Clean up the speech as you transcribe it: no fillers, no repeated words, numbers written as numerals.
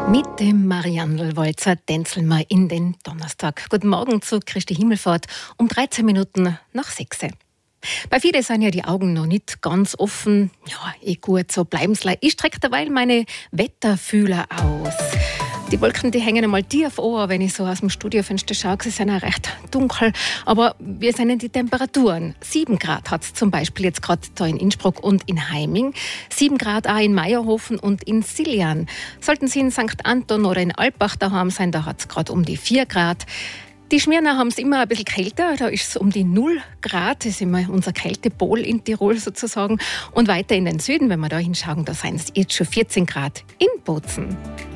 Mit dem Mariannelwalzer tänzeln wir in den Donnerstag. Guten Morgen zu Christi Himmelfahrt um 13 Minuten nach 6. Bei vielen sind ja die Augen noch nicht ganz offen. Ja, gut, so bleiben's. Ich strecke derweil meine Wetterfühler aus. Die Wolken, die hängen einmal tief an, wenn ich so aus dem Studiofenster schaue. Sie sind auch recht dunkel. Aber wie sind denn die Temperaturen? 7 Grad hat es zum Beispiel jetzt gerade da in Innsbruck und in Heiming. 7 Grad auch in Meierhofen und in Siljan. Sollten Sie in St. Anton oder in Alpbach daheim sein, da hat es gerade um die 4 Grad. Die Schmierner haben es immer ein bisschen kälter, da ist es um die 0 Grad, das ist immer unser Kältepol in Tirol sozusagen. Und weiter in den Süden, wenn wir da hinschauen, da sind es jetzt schon 14 Grad in Bozen.